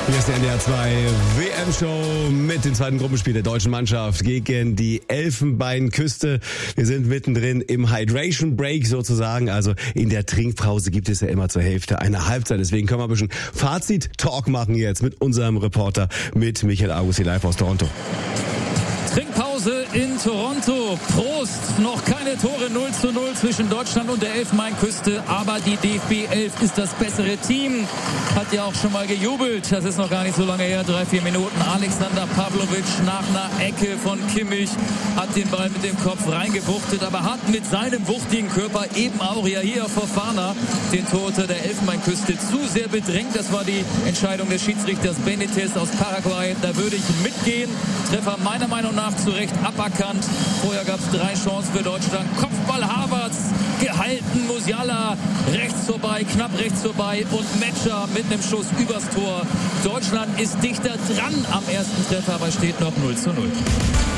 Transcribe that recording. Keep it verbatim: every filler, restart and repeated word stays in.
Hier ist der N D R zwei W M-Show mit dem zweiten Gruppenspiel der deutschen Mannschaft gegen die Elfenbeinküste. Wir sind mittendrin im Hydration Break sozusagen, also in der Trinkpause gibt es ja immer zur Hälfte eine Halbzeit. Deswegen können wir ein bisschen Fazit-Talk machen jetzt mit unserem Reporter, mit Michael Augustin live aus Toronto. Trinkpause in Toronto. Prost! Noch keine Tore, null zu null zwischen Deutschland und der Elfenbeinküste. Aber die D F B elf ist das bessere Team. Hat ja auch schon mal gejubelt. Das ist noch gar nicht so lange her. Drei, vier Minuten. Alexander Pavlovic nach einer Ecke von Kimmich hat den Ball mit dem Kopf reingebuchtet. Aber hat mit seinem wuchtigen Körper eben auch ja hier Fofana den Torhüter der Elfenbeinküste zu sehr bedrängt. Das war die Entscheidung des Schiedsrichters Benitez aus Paraguay. Da würde ich mitgehen. Treffer meiner Meinung nach zu Recht aberkannt. Vorher gab es drei Chancen für Deutschland. Kopfball Havertz, gehalten Musiala, rechts vorbei, knapp rechts vorbei und Metscher mit einem Schuss übers Tor. Deutschland ist dichter dran am ersten Treffer, aber steht noch null zu null.